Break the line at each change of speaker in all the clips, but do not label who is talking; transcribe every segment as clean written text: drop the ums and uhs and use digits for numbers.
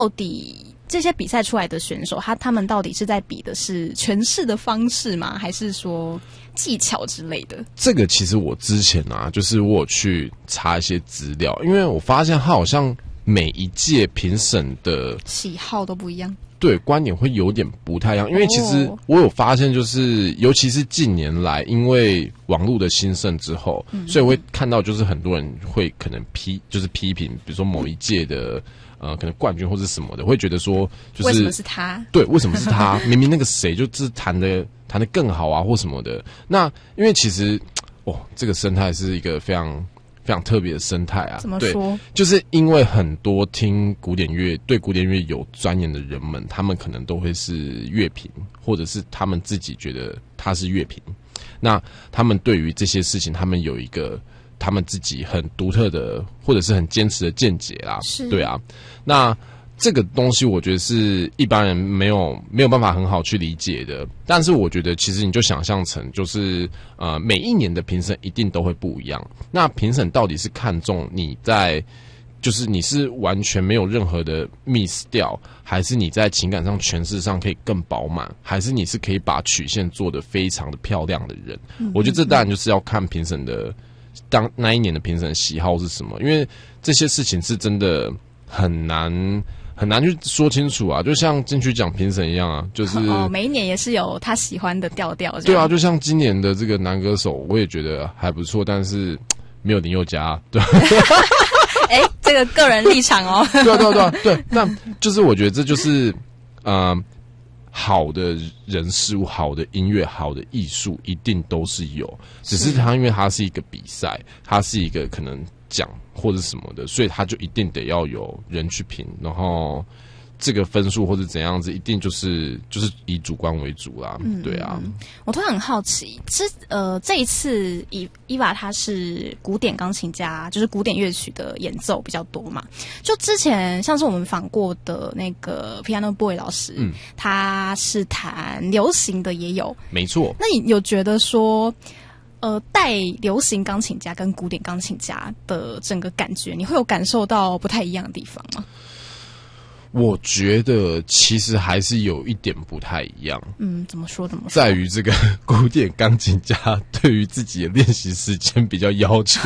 到底这些比赛出来的选手，他们到底是在比的是诠释的方式吗？还是说技巧之类的？
这个其实我之前就是我有去查一些资料，因为我发现他好像每一届评审的
喜好都不一样。
对，观点会有点不太一样，因为其实我有发现，就是尤其是近年来，因为网络的兴盛之后，所以我会看到，就是很多人会可能批评，比如说某一届的可能冠军或是什么的，会觉得说，就是
为什么是他？
对，为什么是他？明明那个谁就是弹得更好啊，或什么的。那因为其实这个生态是一个非常非常特别的生态啊。
怎么说？
对，就是因为很多听古典乐、对古典乐有钻研的人们，他们可能都会是乐评，或者是他们自己觉得他是乐评。那他们对于这些事情，他们有一个他们自己很独特的，或者是很坚持的见解啦。对啊。那这个东西我觉得是一般人没有办法很好去理解的，但是我觉得其实你就想象成就是每一年的评审一定都会不一样。那评审到底是看重你在就是你是完全没有任何的 miss 掉，还是你在情感上诠释上可以更饱满，还是你是可以把曲线做得非常的漂亮的人？我觉得这当然就是要看评审的那一年的评审喜好是什么，因为这些事情是真的很难去说清楚啊，就像金曲奖评审一样啊，就是
每一年也是有他喜欢的调调。
对啊，就像今年的这个男歌手，我也觉得还不错，但是没有林宥嘉，对。
这个个人立场哦。
对，那就是我觉得这就是好的人事物、好的音乐、好的艺术，一定都是有，只是它因为它是一个比赛，它是一个可能奖或者什么的，所以它就一定得要有人去评，然后这个分数或者怎样子，一定就是以主观为主啦。对啊。
我突然很好奇，这一次伊娃他是古典钢琴家，就是古典乐曲的演奏比较多嘛。就之前像是我们访过的那个 Piano Boy 老师，他是弹流行的也有。
没错。
那你有觉得说带流行钢琴家跟古典钢琴家的整个感觉，你会有感受到不太一样的地方吗？
我觉得其实还是有一点不太一样。
怎么说？
在于这个古典钢琴家对于自己的练习时间比较要求。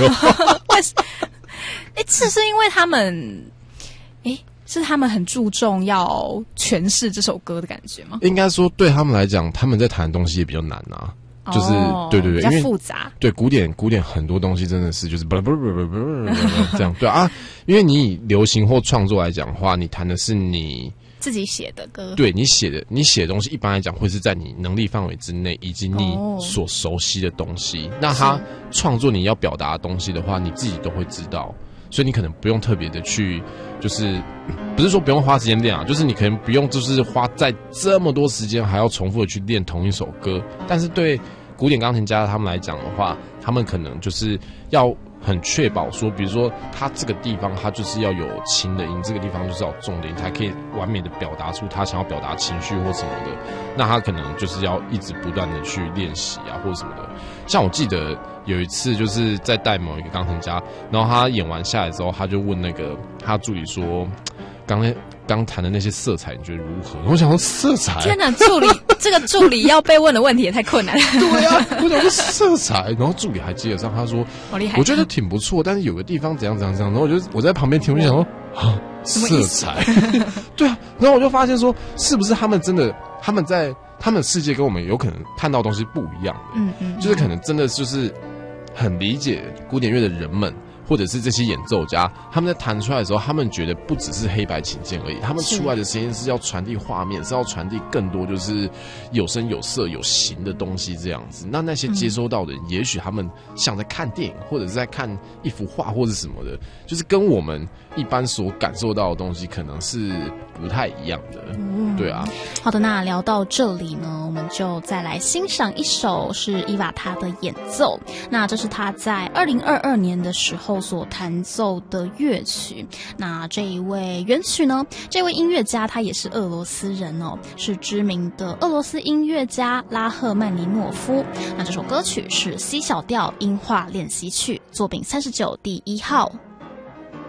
这是因为他们，是他们很注重要诠释这首歌的感觉吗？应
该说对他们来讲，他们在弹的东西也比较难啊。就是对，
比较复杂。
对，古典很多东西真的是就是这样。对啊，因为你以流行或创作来讲的话，你弹的是你
自己写的歌。
对，你写的东西一般来讲会是在你能力范围之内，以及你所熟悉的东西。那他创作你要表达的东西的话，你自己都会知道，所以你可能不用特别的去，就是不是说不用花时间练啊，就是你可能不用就是花在这么多时间还要重复的去练同一首歌。但是对古典钢琴家他们来讲的话，他们可能就是要很确保说，比如说他这个地方他就是要有轻的音，这个地方就是要有重的音，才可以完美的表达出他想要表达情绪或什么的。那他可能就是要一直不断的去练习啊，或者什么的。像我记得有一次就是在带某一个钢琴家，然后他演完下来之后，他就问那个他助理说，刚弹的那些色彩你觉得如何？我想说色彩，
天哪，这个助理要被问的问题也太困难了。
对啊，我想说色彩，然后助理还接得上，他说好厉害，我觉得挺不错，但是有个地方怎样，然后我在旁边听，我就想说色彩，对啊，然后我就发现说，是不是他们真的他们的世界跟我们有可能看到的东西不一样的，就是可能真的就是很理解古典乐的人们，或者是这些演奏家，他们在弹出来的时候，他们觉得不只是黑白琴键而已，他们出来的声音是要传递画面，是要传递更多就是有声有色有形的东西这样子。那些接收到的人，也许他们像在看电影，或者是在看一幅画或者什么的，就是跟我们一般所感受到的东西可能是不太一样的。对啊。
好的，那聊到这里呢，我们就再来欣赏一首是伊娃他的演奏。那这是他在2022年的时候所弹奏的乐曲。那这一位原曲呢，这位音乐家他也是俄罗斯人哦，是知名的俄罗斯音乐家拉赫曼尼诺夫。那这首歌曲是 C 小调音画练习曲，作品39第1号。